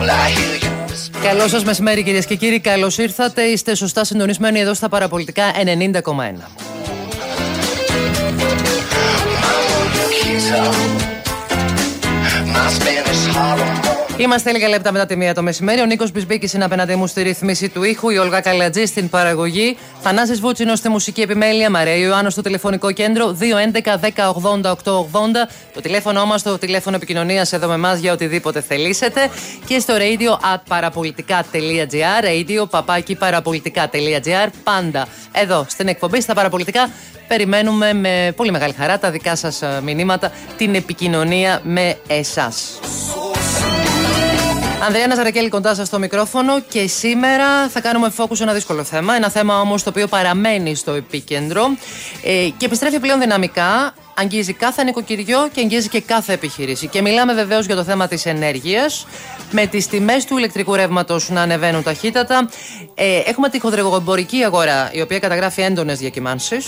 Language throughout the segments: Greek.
Καλό σας μεσημέρι, κυρίες και κύριοι. Καλώς ήρθατε. Είστε σωστά συντονισμένοι εδώ στα Παραπολιτικά 90,1. Είμαστε λίγα λεπτά μετά τη μία το μεσημέρι. Ο Νίκος Μπισμπίκης είναι απέναντί μου στη ρύθμιση του ήχου, η Όλγα Καλατζή στην παραγωγή, Θανάσης Βούτσινος στη μουσική επιμέλεια, Μαρία Ιωάννου στο τηλεφωνικό κέντρο 211-1080-880. Το τηλέφωνο μας, το τηλέφωνο επικοινωνίας εδώ με εμάς για οτιδήποτε θελήσετε. Και στο radio@parapolitica.gr, radio@parapolitica.gr. Πάντα εδώ στην εκπομπή στα Παραπολιτικά. Περιμένουμε με πολύ μεγάλη χαρά τα δικά σας μηνύματα, την επικοινωνία με εσάς. Ανδριάννα Ζαρακέλη κοντά σας στο μικρόφωνο και σήμερα θα κάνουμε focus σε ένα δύσκολο θέμα. Ένα θέμα όμως το οποίο παραμένει στο επίκεντρο και επιστρέφει πλέον δυναμικά. Αγγίζει κάθε νοικοκυριό και αγγίζει και κάθε επιχείρηση. Και μιλάμε βεβαίως για το θέμα της ενέργειας, με τις τιμές του ηλεκτρικού ρεύματος να ανεβαίνουν ταχύτατα. Έχουμε τη χονδρικοεμπορική αγορά, η οποία καταγράφει έντονες διακυμάνσεις.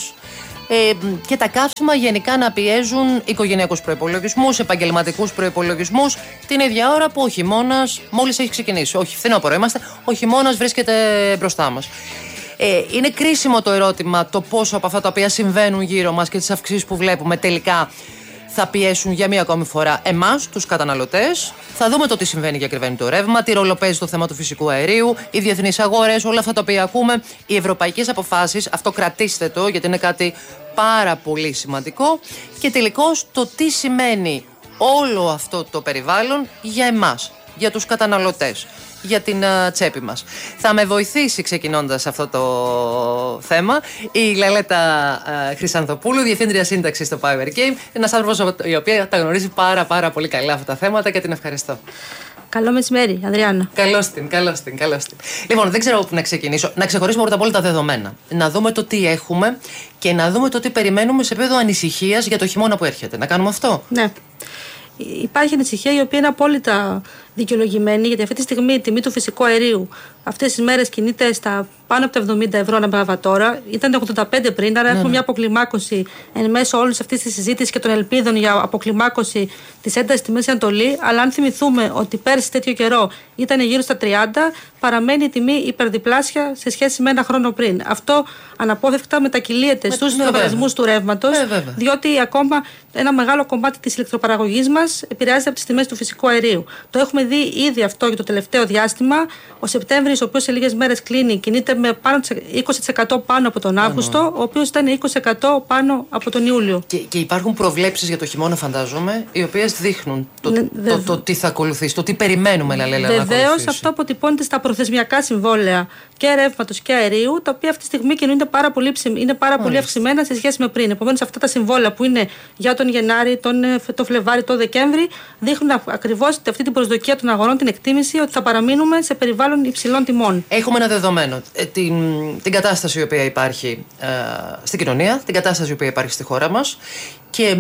Και τα καύσιμα γενικά να πιέζουν οικογενειακούς προϋπολογισμούς, επαγγελματικούς προϋπολογισμούς, την ίδια ώρα που ο χειμώνας μόλις έχει ξεκινήσει. Όχι, φθινόπωρο είμαστε, ο χειμώνας βρίσκεται μπροστά μας. Είναι κρίσιμο το ερώτημα το πόσο από αυτά τα οποία συμβαίνουν γύρω μας και τις αυξήσεις που βλέπουμε τελικά θα πιέσουν για μία ακόμη φορά εμάς, τους καταναλωτές. Θα δούμε το τι συμβαίνει και ακριβένει το ρεύμα, τι ρόλο παίζει το θέμα του φυσικού αερίου, οι διεθνείς αγορές, όλα αυτά τα οποία ακούμε, οι ευρωπαϊκές αποφάσεις. Αυτό κρατήστε το, γιατί είναι κάτι πάρα πολύ σημαντικό. Και τελικώς το τι σημαίνει όλο αυτό το περιβάλλον για εμάς, για τους καταναλωτές, για την τσέπη μας. Θα με βοηθήσει ξεκινώντας αυτό το θέμα η Λαλέτα Χρυσανθοπούλου, Διευθύντρια Σύνταξης στο Power Game. Ένας άνθρωπος η οποία τα γνωρίζει πάρα πολύ καλά αυτά τα θέματα και την ευχαριστώ. Καλό μεσημέρι, Ανδριάννα. Καλώς την. Λοιπόν, δεν ξέρω από πού να ξεκινήσω. Να ξεχωρίσουμε πρώτα απ' όλα τα δεδομένα. Να δούμε το τι έχουμε και να δούμε το τι περιμένουμε σε επίπεδο ανησυχίας για το χειμώνα που έρχεται. Να κάνουμε αυτό. Ναι. Υπάρχει ανησυχία η οποία είναι απόλυτα δικαιολογημένη, γιατί αυτή τη στιγμή η τιμή του φυσικού αερίου αυτές τις μέρες κινείται στα πάνω από τα 70 ευρώ ανά μεγαβατόρα. Ήταν 85 πριν, άρα έχουμε μια αποκλιμάκωση εν μέσω όλης αυτής της συζήτησης και των ελπίδων για αποκλιμάκωση της έντασης στη Μέση Ανατολή. Αλλά αν θυμηθούμε ότι πέρσι τέτοιο καιρό ήταν γύρω στα 30, παραμένει η τιμή υπερδιπλάσια σε σχέση με ένα χρόνο πριν. Αυτό αναπόφευκτα μετακυλίεται στους λογαριασμούς του ρεύματος, διότι ακόμα ένα μεγάλο κομμάτι της ηλεκτροπαραγωγής μας επηρεάζεται από τις τιμές του φυσικού αερίου. Το έχουμε δει ήδη αυτό για το τελευταίο διάστημα. Ο Σεπτέμβρης, ο οποίος σε λίγες μέρες κλείνει, κινείται με πάνω 20% πάνω από τον Αύγουστο, ο οποίος ήταν 20% πάνω από τον Ιούλιο. Και υπάρχουν προβλέψεις για το χειμώνα, φαντάζομαι, οι οποίες δείχνουν το τι θα ακολουθήσει, το τι περιμένουμε να ακολουθήσει. Βεβαίως, αυτό αποτυπώνεται στα προθεσμιακά συμβόλαια και ρεύματος και αερίου, τα οποία αυτή τη στιγμή κινούνται είναι πάρα πολύ αυξημένα σε σχέση με πριν. Επομένως, αυτά τα συμβόλαια που είναι για τον Γενάρη, τον Φλεβάρη, τον Δεκέμβρη, δείχνουν ακριβώς αυτή την προσδοκία των αγορών, την εκτίμηση ότι θα παραμείνουμε σε περιβάλλον υψηλών τιμών. Έχουμε ένα δεδομένο. Την κατάσταση η οποία υπάρχει στην κοινωνία, την κατάσταση η οποία υπάρχει στη χώρα μας και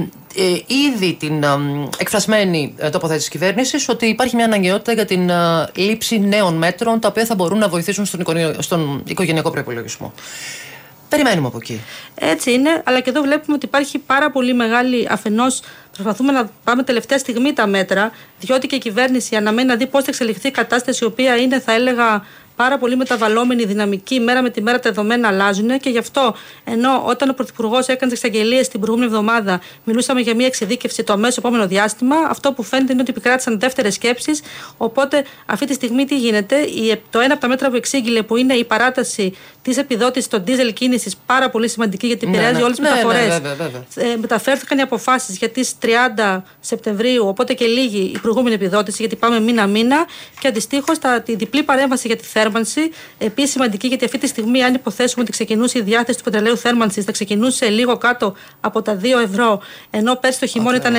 ήδη την εκφρασμένη τοποθέτηση της κυβέρνησης ότι υπάρχει μια αναγκαιότητα για την λήψη νέων μέτρων τα οποία θα μπορούν να βοηθήσουν στον οικογενειακό προϋπολογισμό. Περιμένουμε από εκεί. Έτσι είναι, αλλά και εδώ βλέπουμε ότι υπάρχει πάρα πολύ μεγάλη αφενός. Προσπαθούμε να πάμε τελευταία στιγμή τα μέτρα, διότι και η κυβέρνηση αναμένει να δει πώς θα εξελιχθεί η κατάσταση, η οποία είναι, θα έλεγα, πάρα πολύ μεταβαλλόμενη, δυναμική, μέρα με τη μέρα τα δεδομένα αλλάζουν και γι' αυτό, ενώ όταν ο Πρωθυπουργός έκανε τις εξαγγελίες την προηγούμενη εβδομάδα, μιλούσαμε για μια εξειδίκευση το αμέσως επόμενο διάστημα, αυτό που φαίνεται είναι ότι επικράτησαν δεύτερες σκέψεις. Οπότε, αυτή τη στιγμή τι γίνεται, το ένα από τα μέτρα που εξήγηλε, που είναι η παράταση της επιδότησης των ντίζελ κίνησης, πάρα πολύ σημαντική γιατί επηρεάζει όλες τις μεταφορές. Μεταφέρθηκαν οι αποφάσεις για τις 30 Σεπτεμβρίου, οπότε και λίγη η προηγούμενη επιδότηση, γιατί πάμε μήνα-μήνα, και αντιστοίχως τη διπλή παρέμβαση για τη θέρμανση. Επίσης σημαντική, γιατί αυτή τη στιγμή, αν υποθέσουμε ότι ξεκινούσε η διάθεση του πετρελαίου θέρμανσης, θα ξεκινούσε λίγο κάτω από τα 2 ευρώ, ενώ πέρσι το χειμώνα ήταν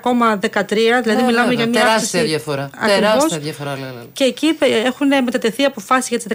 1,13, δηλαδή μιλάμε για μια τεράστια διαφορά. Τεράστια διαφορά. Και εκεί έχουν μετατεθεί αποφάσεις για τις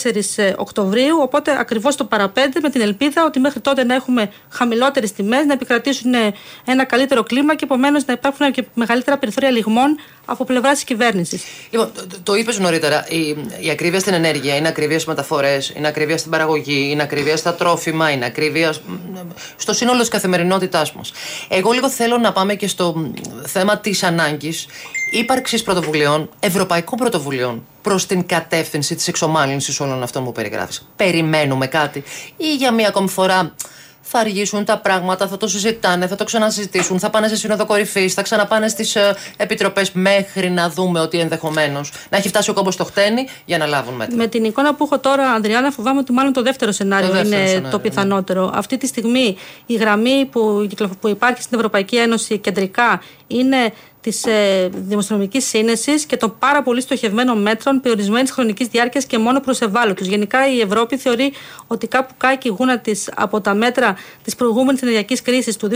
14 Οκτωβρίου, οπότε ακριβώς το παραπέντε, με την ελπίδα ότι μέχρι τότε να έχουμε χαμηλότερες τιμές, να επικρατήσουν ένα καλύτερο κλίμα και επομένως να υπάρχουν και μεγαλύτερα περιθώρια λιγμών από πλευράς της κυβέρνησης. Λοιπόν, το είπες νωρίτερα, η ακρίβεια στην ενέργεια ενέργεια, είναι ακρίβεια στις μεταφορές, είναι ακρίβεια στην παραγωγή, είναι ακρίβεια στα τρόφιμα, είναι ακρίβεια στο σύνολο της καθημερινότητάς μας. Εγώ λίγο θέλω να πάμε και στο θέμα της ανάγκης ύπαρξης πρωτοβουλειών, ευρωπαϊκών πρωτοβουλειών, προς την κατεύθυνση της εξομάλυνσης όλων αυτών που περιγράφεις. Περιμένουμε κάτι ή για μία ακόμη φορά θα αργήσουν τα πράγματα, θα το συζητάνε, θα το ξανασυζητήσουν, θα πάνε σε σύνοδο κορυφής, θα ξαναπάνε στις επιτροπές μέχρι να δούμε ότι ενδεχομένως να έχει φτάσει ο κόμπος στο χτένι για να λάβουν μέτρα. Με την εικόνα που έχω τώρα, Ανδριάννα, φοβάμαι ότι μάλλον το δεύτερο σενάριο είναι το πιθανότερο. Ναι. Αυτή τη στιγμή η γραμμή που υπάρχει στην Ευρωπαϊκή Ένωση κεντρικά είναι της δημοσιονομικής σύνεσης και των πάρα πολύ στοχευμένων μέτρων περιορισμένης χρονικής διάρκειας και μόνο προς ευάλωτους. Γενικά η Ευρώπη θεωρεί ότι κάπου κάει η γούνα της από τα μέτρα της προηγούμενης ενεργειακής κρίσης του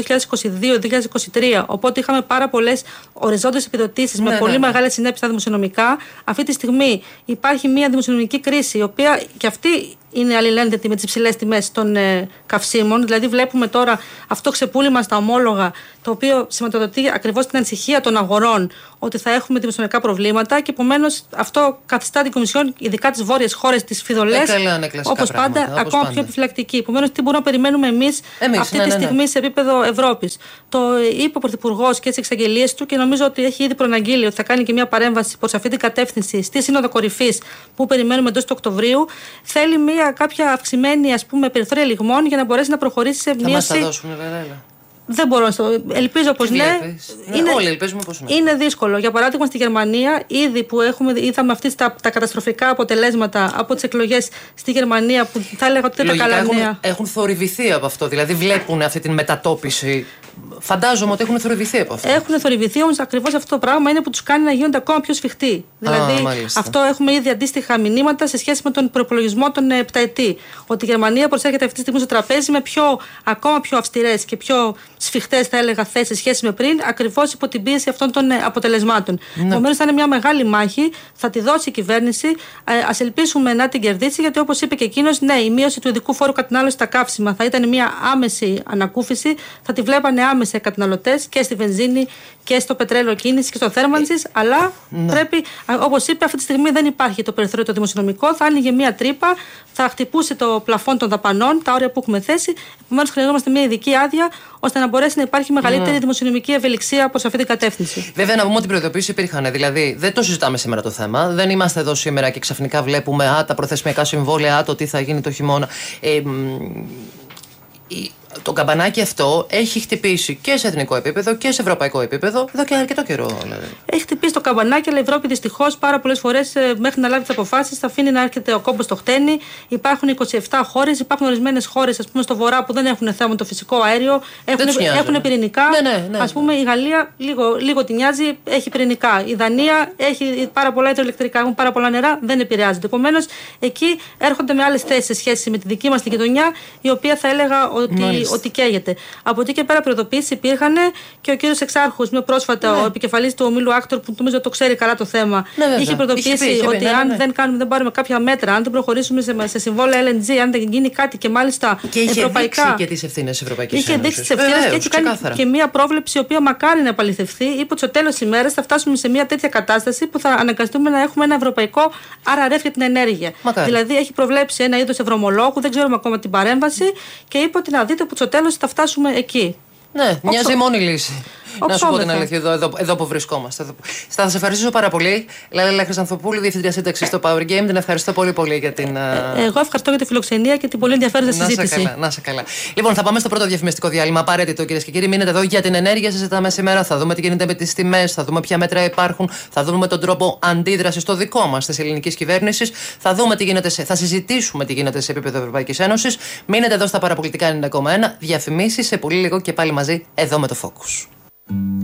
2022-2023. Οπότε είχαμε πάρα πολλές οριζόντιες επιδοτήσεις με πολύ μεγάλες συνέπειες στα δημοσιονομικά. Αυτή τη στιγμή υπάρχει μια δημοσιονομική κρίση, η οποία και αυτή είναι αλληλένδετη με τις υψηλές τιμές των καυσίμων. Δηλαδή, βλέπουμε τώρα αυτό ξεπούλημα στα ομόλογα, το οποίο σηματοδοτεί ακριβώς την ανησυχία των αγορών ότι θα έχουμε δημοσιονομικά προβλήματα και επομένως αυτό καθιστά την Κομισιόν, ειδικά τις βόρειες χώρες, τις φιδωλές, όπως πάντα, ακόμα πιο επιφυλακτική. Επομένως, τι μπορούμε να περιμένουμε εμείς αυτή τη στιγμή σε επίπεδο Ευρώπης. Το είπε ο Πρωθυπουργός και τις εξαγγελίες του και νομίζω ότι έχει ήδη προαναγγείλει ότι θα κάνει και μια παρέμβαση προς αυτή την κατεύθυνση στη Σύνοδο Κορυφής που περιμένουμε εντός του Οκτωβρίου. Θέλει κάποια αυξημένη περιθώρια λιγμών για να μπορέσει να προχωρήσει σε μια. Μας τα δώσουν, βέβαια. Δεν μπορώ να το. Ελπίζω πως ναι. Όλοι ελπίζουμε πως ναι. Είναι δύσκολο. Για παράδειγμα, στη Γερμανία, ήδη που είδαμε τα καταστροφικά αποτελέσματα από τις εκλογές στη Γερμανία, που θα έλεγα ότι δεν τα καλά νέα. Έχουν θορυβηθεί από αυτό. Δηλαδή, βλέπουν αυτή την μετατόπιση. Φαντάζομαι ότι έχουν θορυβηθεί από αυτό. Έχουν θορυβηθεί, όμως ακριβώς αυτό το πράγμα είναι που τους κάνει να γίνονται ακόμα πιο σφιχτοί. Δηλαδή, αυτό έχουμε ήδη αντίστοιχα μηνύματα σε σχέση με τον προπολογισμό των επταετή. Ότι η Γερμανία προσέρχεται αυτή τη στιγμή στο τραπέζι με ακόμα πιο αυστηρές και πιο σφιχτές, θα έλεγα, θέσεις σε σχέση με πριν, ακριβώς υπό την πίεση αυτών των αποτελεσμάτων. Επομένως, θα είναι μια μεγάλη μάχη, θα τη δώσει η κυβέρνηση. Ας ελπίσουμε να την κερδίσει, γιατί όπως είπε και εκείνος, ναι, η μείωση του ειδικού φόρου κατανάλωσης στα καύσιμα θα ήταν μια άμεση ανακούφιση, θα τη βλέπανε άμεσα οι καταναλωτές και στη βενζίνη και στο πετρέλαιο κίνησης και στο θέρμανσης, αλλά πρέπει, όπως είπε, αυτή τη στιγμή δεν υπάρχει το περιθώριο το δημοσιονομικό, θα άνοιγε μια τρύπα, θα χτυπούσε το πλαφόν των δαπανών, τα όρια που έχουμε θέσει. Επομένως, χρειαζόμαστε μια ειδική άδεια ώστε να μπορέσει να υπάρχει μεγαλύτερη δημοσιονομική ευελιξία προς αυτή την κατεύθυνση. Βέβαια, να πούμε ότι προειδοποιήσεις υπήρχαν. Δηλαδή, δεν το συζητάμε σήμερα το θέμα. Δεν είμαστε εδώ σήμερα και ξαφνικά βλέπουμε τα προθεσμιακά συμβόλαια, το τι θα γίνει το χειμώνα. Το καμπανάκι αυτό έχει χτυπήσει και σε εθνικό επίπεδο και σε ευρωπαϊκό επίπεδο εδώ και αρκετό καιρό. Δηλαδή. Έχει χτυπήσει το καμπανάκι, αλλά η Ευρώπη δυστυχώς πάρα πολλές φορές μέχρι να λάβει τις αποφάσεις θα αφήνει να έρχεται ο κόμπος στο χτένι. Υπάρχουν 27 χώρες, υπάρχουν ορισμένες χώρες, ας πούμε, στο βορρά που δεν έχουν θέμα με το φυσικό αέριο, έχουν πυρηνικά. Ναι. Ας πούμε, η Γαλλία λίγο την νοιάζει, έχει πυρηνικά. Η Δανία έχει πάρα πολλά υδροελεκτρικά, έχουν πάρα πολλά νερά, δεν επηρεάζεται. Επομένως, εκεί έρχονται με άλλες θέσεις σε σχέση με τη δική μας την γειτονιά, η οποία θα έλεγα ότι καίγεται. Από εκεί και πέρα προειδοποίησεις υπήρχαν και ο κύριος Εξάρχους, με πρόσφατα ο επικεφαλής του ομίλου Άκτορ, που νομίζω το ξέρει καλά το θέμα, είχε προειδοποιήσει ότι αν δεν πάρουμε κάποια μέτρα, αν δεν προχωρήσουμε σε συμβόλαια LNG, αν δεν γίνει κάτι και μάλιστα και ευρωπαϊκά. Είχε δείξει και τις ευθύνες Ευρωπαϊκής Ένωσης. Είχε δείξει τις ευθύνες και έχει κάνει και μία πρόβλεψη, η οποία μακάρι να επαληθευτεί. Είπε ότι στο τέλος της ημέρας θα φτάσουμε σε μία τέτοια κατάσταση που θα αναγκαστούμε να έχουμε ένα ευρωπαϊκό RRF για την ενέργεια. Δηλαδή έχει προβλέψει ένα είδος ευρωομολόγου, δεν ξέρουμε ακόμα την παρέμβαση, και είπε ότι να δείτε που στο τέλος θα φτάσουμε εκεί. Ναι, μοιάζει η μόνη λύση. Να σου πω την αλήθεια, εδώ που βρισκόμαστε. Θα σας ευχαριστήσω πάρα πολύ. Λάλα Χρυσανθοπούλου, Διευθύντρια Σύνταξης στο Power Game. Την ευχαριστώ πολύ για την. Εγώ ευχαριστώ για τη φιλοξενία και την πολύ ενδιαφέρουσα συζήτηση. Να σε καλά. Λοιπόν, θα πάμε στο πρώτο διαφημιστικό διάλειμμα. Απαραίτητο, κυρίες και κύριοι. Μείνετε εδώ για την ενέργεια. Συζητάμε σήμερα. Θα δούμε τι γίνεται με τις τιμές. Θα δούμε ποια μέτρα υπάρχουν. Θα δούμε τον τρόπο αντίδρασης στο δικό μας της ελληνικής κυβέρνησης. Θα συζητήσουμε τι γίνεται σε επίπεδο Ευρωπαϊκής Ένωσης. Μείνετε εδώ στα παραπολιτικά 90,1. Διαφημίσεις σε πολύ λίγο και πάλι μαζί εδώ με το Focus.